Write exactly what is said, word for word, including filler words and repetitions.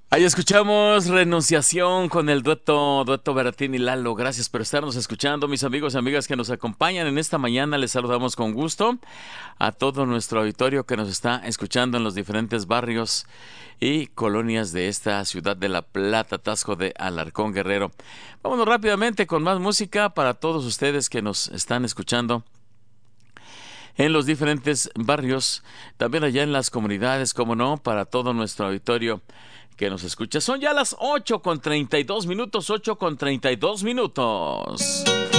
Ahí escuchamos Renunciación con el dueto, dueto Beratín y Lalo. Gracias por estarnos escuchando, mis amigos y amigas que nos acompañan en esta mañana. Les saludamos con gusto a todo nuestro auditorio que nos está escuchando en los diferentes barrios y colonias de esta ciudad de La Plata, Tasco de Alarcón, Guerrero. Vámonos rápidamente con más música para todos ustedes que nos están escuchando en los diferentes barrios, también allá en las comunidades, como no, para todo nuestro auditorio que nos escucha. Son ya las ocho con treinta y dos minutos, ocho con treinta y dos minutos.